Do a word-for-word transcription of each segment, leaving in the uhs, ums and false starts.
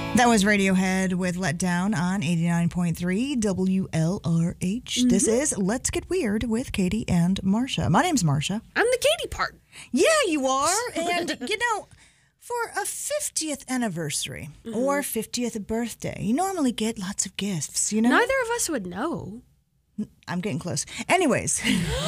That was Radiohead with Let Down on eighty-nine point three W L R H. Mm-hmm. This is Let's Get Weird with Katie and Marcia. My name's Marcia. I'm the Katie part. Yeah, you are. And, you know, for a fiftieth anniversary mm-hmm. or fiftieth birthday, you normally get lots of gifts, you know? Neither of us would know. I'm getting close. Anyways.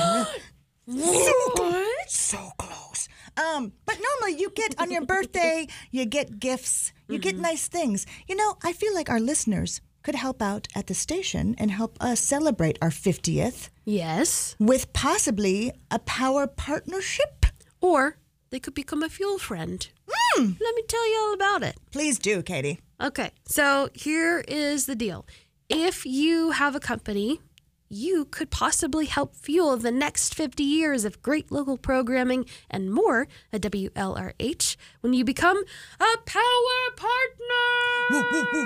What? So close. Um, but normally you get, on your birthday, you get gifts, you mm-hmm. get nice things. You know, I feel like our listeners could help out at the station and help us celebrate our fiftieth. Yes. With possibly a power partnership. Or they could become a fuel friend. Mm. Let me tell you all about it. Please do, Katie. Okay, so here is the deal. If you have a company, you could possibly help fuel the next fifty years of great local programming and more at W L R H when you become a power partner.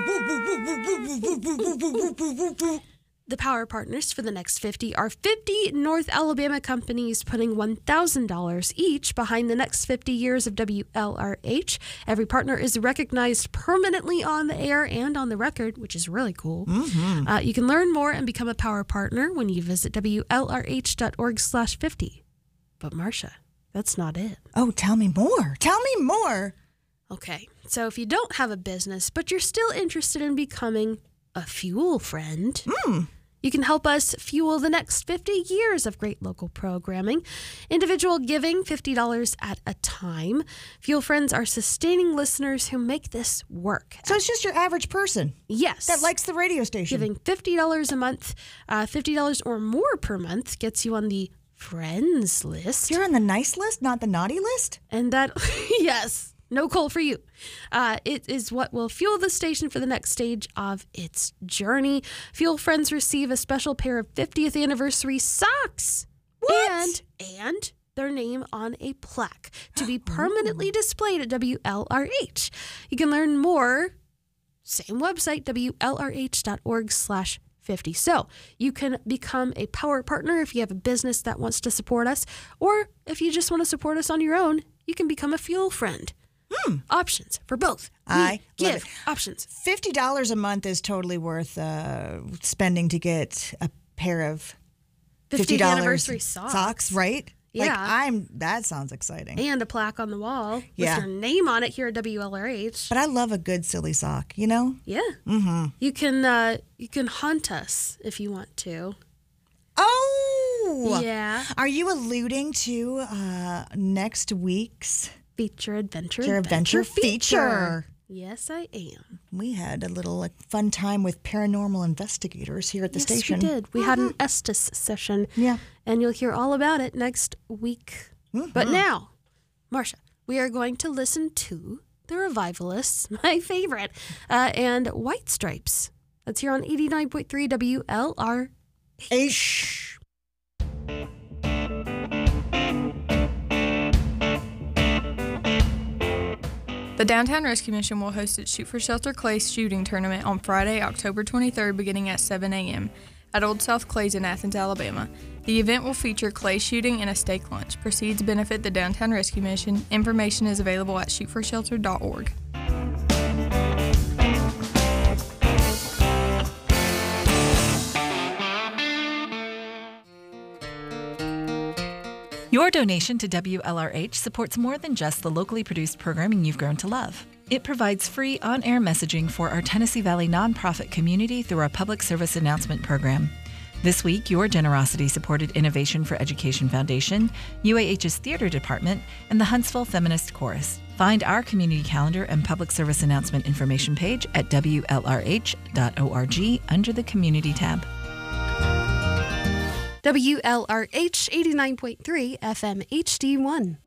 The power partners for the next fifty are fifty North Alabama companies putting one thousand dollars each behind the next fifty years of W L R H. Every partner is recognized permanently on the air and on the record, which is really cool. Mm-hmm. Uh, you can learn more and become a power partner when you visit W L R H dot org slash fifty. But Marcia, that's not it. Oh, tell me more. Tell me more. Okay, so if you don't have a business, but you're still interested in becoming a fuel friend, mm. you can help us fuel the next fifty years of great local programming. Individual giving, fifty dollars at a time. Fuel Friends are sustaining listeners who make this work. So it's just your average person? Yes. That likes the radio station? Giving fifty dollars a month, uh, fifty dollars or more per month gets you on the Friends list. You're on the nice list, not the naughty list? And that, yes. No coal for you. Uh, it is what will fuel the station for the next stage of its journey. Fuel Friends receive a special pair of fiftieth anniversary socks. What? And, and their name on a plaque to be permanently displayed at W L R H. You can learn more, same website, W L R H dot org slash fifty. So you can become a power partner if you have a business that wants to support us, or if you just want to support us on your own, you can become a fuel friend. Hmm. Options for both. We I give options. fifty dollars a month is totally worth uh, spending to get a pair of fifty dollars anniversary socks. Socks, right? Yeah. Like I'm. That sounds exciting. And a plaque on the wall Yeah. with your name on it here at W L R H. But I love a good silly sock, you know? Yeah. Mm-hmm. You can uh, you can haunt us if you want to. Oh! Yeah. Are you alluding to uh, next week's Feature adventure Your adventure, adventure feature? Yes, I am. We had a little like, fun time with paranormal investigators here at the yes, station. we did. We mm-hmm. had an Estes session. Yeah. And you'll hear all about it next week. Mm-hmm. But now, Marcia, we are going to listen to The Revivalists, my favorite, uh, and White Stripes. That's here on eighty-nine point three W L R H. The Downtown Rescue Mission will host its Shoot for Shelter Clay shooting tournament on Friday, October twenty-third, beginning at seven a.m. at Old South Clays in Athens, Alabama. The event will feature clay shooting and a steak lunch. Proceeds benefit the Downtown Rescue Mission. Information is available at shoot for shelter dot org. Your donation to W L R H supports more than just the locally produced programming you've grown to love. It provides free on-air messaging for our Tennessee Valley nonprofit community through our public service announcement program. This week, your generosity supported Innovation for Education Foundation, U A H's Theater Department, and the Huntsville Feminist Chorus. Find our community calendar and public service announcement information page at W L R H dot org under the Community tab. W L R H eighty-nine point three F M H D one.